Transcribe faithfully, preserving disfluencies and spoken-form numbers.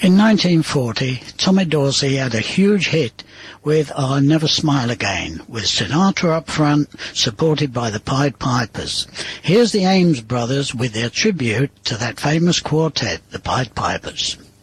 In nineteen forty, Tommy Dorsey had a huge hit with I'll Never Smile Again, with Sinatra up front, supported by the Pied Pipers. Here's the Ames brothers with their tribute to that famous quartet, the Pied Pipers.